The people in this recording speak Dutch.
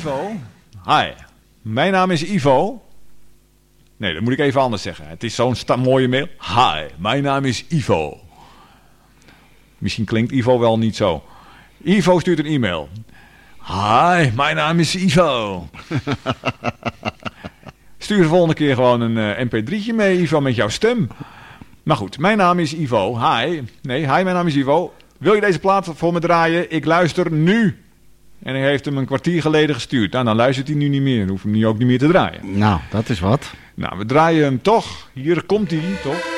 Ivo. Hi, mijn naam is Ivo. Nee, dat moet ik even anders zeggen. Het is zo'n mooie mail. Hi, mijn naam is Ivo. Misschien klinkt Ivo wel niet zo. Ivo stuurt een e-mail. Hi, mijn naam is Ivo. Stuur de volgende keer gewoon een mp3'tje mee, Ivo, met jouw stem. Maar goed, mijn naam is Ivo. Hi, mijn naam is Ivo. Wil je deze plaat voor me draaien? Ik luister nu. En hij heeft hem een kwartier geleden gestuurd. Nou, dan luistert hij nu niet meer. Dan hoeft hem nu ook niet meer te draaien. Nou, dat is wat. Nou, we draaien hem toch. Hier komt hij, toch?